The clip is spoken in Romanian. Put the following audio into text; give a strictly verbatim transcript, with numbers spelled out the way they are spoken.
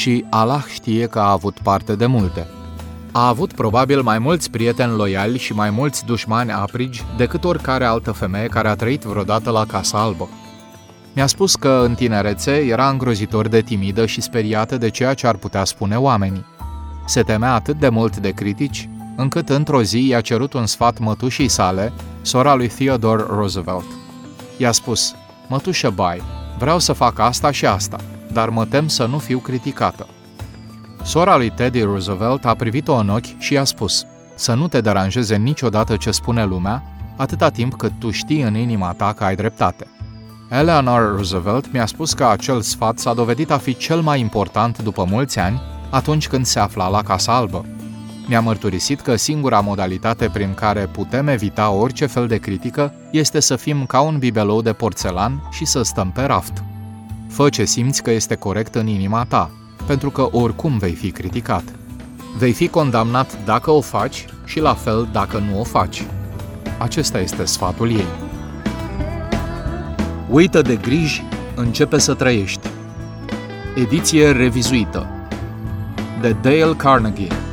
și Allah știe că a avut parte de multe. A avut probabil mai mulți prieteni loiali și mai mulți dușmani aprigi decât oricare altă femeie care a trăit vreodată la Casa Albă. Mi-a spus că în tinerețe era îngrozitor de timidă și speriată de ceea ce ar putea spune oamenii. Se temea atât de mult de critici, încât într-o zi i-a cerut un sfat mătușii sale, sora lui Theodore Roosevelt. I-a spus: "Mătușă Bai, vreau să fac asta și asta, dar mă tem să nu fiu criticată." Sora lui Teddy Roosevelt a privit-o în ochi și i-a spus: "Să nu te deranjeze niciodată ce spune lumea, atâta timp cât tu știi în inima ta că ai dreptate." Eleanor Roosevelt mi-a spus că acel sfat s-a dovedit a fi cel mai important după mulți ani, atunci când se afla la Casa Albă. Mi-a mărturisit că singura modalitate prin care putem evita orice fel de critică este să fim ca un bibelou de porțelan și să stăm pe raft. Fă ce simți că este corect în inima ta, pentru că oricum vei fi criticat. Vei fi condamnat dacă o faci și la fel dacă nu o faci. Acesta este sfatul ei. Uită de griji, începe să trăiești. Ediție revizuită de Dale Carnegie.